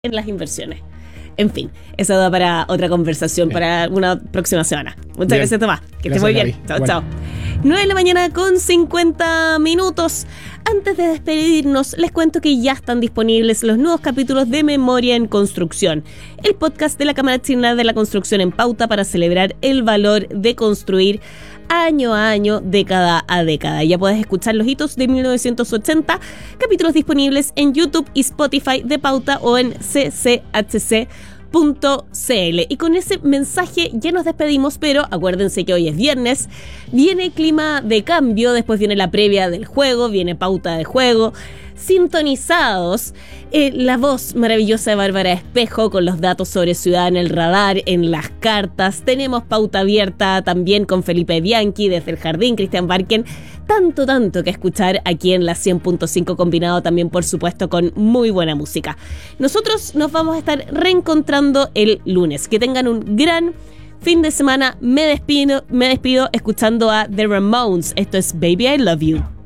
en las inversiones. En fin, eso da para otra conversación, para una próxima semana. Muchas gracias, Tomás. Que estés muy bien. Chao, chao. 9 de la mañana con 50 minutos. Antes de despedirnos, les cuento que ya están disponibles los nuevos capítulos de Memoria en Construcción, el podcast de la Cámara Chilena de la Construcción en Pauta para celebrar el valor de construir año a año, década a década. Ya puedes escuchar los hitos de 1980, capítulos disponibles en YouTube y Spotify de Pauta o en cchc.cl. Y con ese mensaje ya nos despedimos, pero acuérdense que hoy es viernes, viene clima de cambio, después viene la previa del juego, viene pauta de juego, sintonizados, la voz maravillosa de Bárbara Espejo con los datos sobre Ciudad en el Radar, en las cartas. Tenemos pauta abierta también con Felipe Bianchi desde el Jardín, Cristian Barken. Tanto que escuchar aquí en la 100.5, combinado también, por supuesto, con muy buena música. Nosotros nos vamos a estar reencontrando el lunes. Que tengan un gran fin de semana. Me despido escuchando a The Ramones. Esto es Baby I Love You.